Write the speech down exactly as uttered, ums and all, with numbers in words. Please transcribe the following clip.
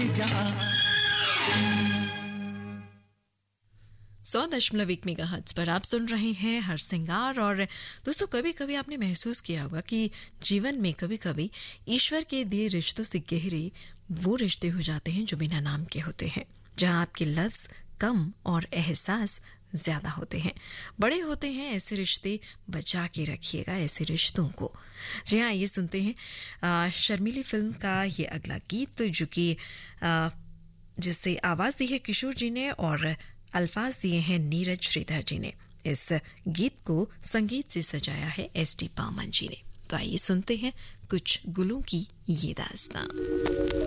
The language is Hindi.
जहां। सौ दशमलव एक मेगा हर्ट्ज पर आप सुन रहे हैं हर सिंगार। और दोस्तों, कभी कभी आपने महसूस किया होगा कि जीवन में कभी कभी ईश्वर के दिए रिश्तों से गहरे वो रिश्ते हो जाते हैं जो बिना नाम के होते हैं, जहां आपके लफ्ज कम और एहसास ज्यादा होते हैं। बड़े होते हैं ऐसे रिश्ते, बचा के रखिएगा ऐसे रिश्तों को। जी हाँ, ये सुनते हैं आ, शर्मीली फिल्म का ये अगला गीत, जो कि जिससे आवाज दी है किशोर जी ने और अल्फाज दिए हैं नीरज श्रीधर जी ने। इस गीत को संगीत से सजाया है एस डी बर्मन जी ने। तो आइए सुनते हैं कुछ गुलों की ये दास्तां।